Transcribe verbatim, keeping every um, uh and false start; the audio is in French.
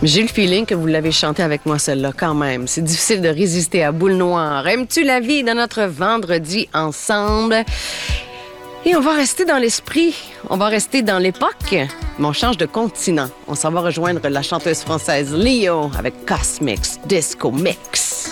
J'ai le feeling que vous l'avez chanté avec moi, celle-là, quand même. C'est difficile de résister à Boule Noire. Aimes-tu la vie dans notre vendredi ensemble? Et on va rester dans l'esprit, on va rester dans l'époque, mais on change de continent. On s'en va rejoindre la chanteuse française Leo avec Cosmix Disco Mix.